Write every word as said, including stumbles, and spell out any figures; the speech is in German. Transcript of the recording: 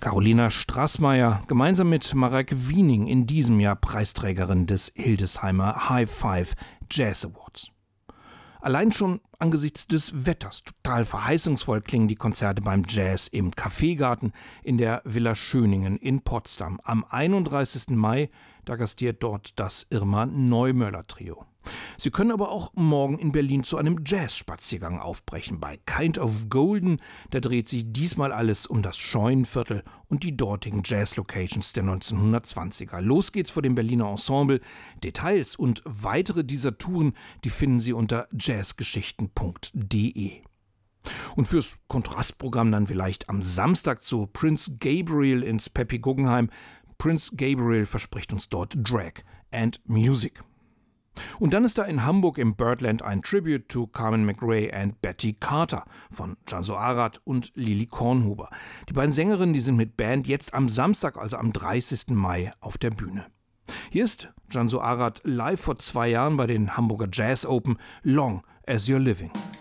Carolina Straßmeier gemeinsam mit Mareike Wiening in diesem Jahr Preisträgerin des Hildesheimer High Five Jazz Awards. Allein schon angesichts des Wetters total verheißungsvoll klingen die Konzerte beim Jazz im Kaffeegarten in der Villa Schöningen in Potsdam. Am einunddreißigsten Mai, da gastiert dort das Irma Neumöller Trio. Sie können aber auch morgen in Berlin zu einem Jazz-Spaziergang aufbrechen. Bei Kind of Golden, da dreht sich diesmal alles um das Scheunenviertel und die dortigen Jazz-Locations der neunzehnhundertzwanziger. Los geht's vor dem Berliner Ensemble. Details und weitere dieser Touren, die finden Sie unter jazzgeschichten punkt de. Und fürs Kontrastprogramm dann vielleicht am Samstag zu Prince Gabriel ins Peppi Guggenheim. Prince Gabriel verspricht uns dort Drag and Music. Und dann ist da in Hamburg im Birdland ein Tribute to Carmen McRae and Betty Carter von Canzo Arad und Lili Kornhuber. Die beiden Sängerinnen, die sind mit Band jetzt am Samstag, also am dreißigsten Mai, auf der Bühne. Hier ist Canzo Arad live vor zwei Jahren bei den Hamburger Jazz Open, Long as You're Living.